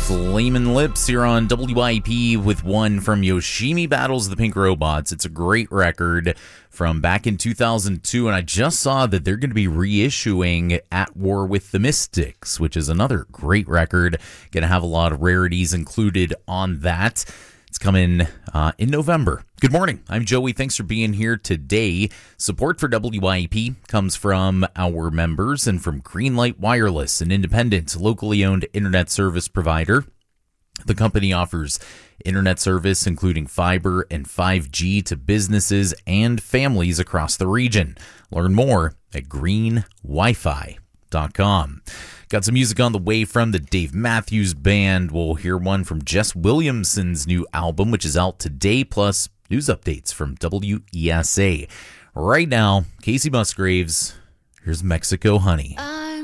Flamin' Lips here on WIP with one from Yoshimi Battles the Pink Robots. It's a great record from back in 2002, and I just saw that they're going to be reissuing At War with the Mystics, which is another great record. Going to have a lot of rarities included on that. It's coming in November. Good morning. I'm Joey. Thanks for being here today. Support for WIP comes from our members and from Greenlight Wireless, an independent, locally owned internet service provider. The company offers internet service including fiber and 5G to businesses and families across the region. Learn more at greenwifi.com. Got some music on the way from the Dave Matthews Band. We'll hear one from Jess Williamson's new album, which is out today, plus news updates from WESA. Right now, Casey Musgraves, here's Mexico Honey.